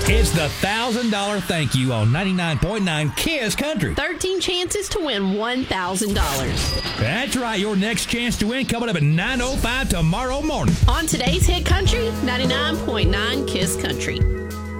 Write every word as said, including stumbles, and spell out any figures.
It's the one thousand dollars thank you on ninety-nine point nine KISS Country. thirteen chances to win one thousand dollars. That's right. Your next chance to win coming up at nine oh five tomorrow morning. On today's Hit Country, ninety-nine point nine KISS Country.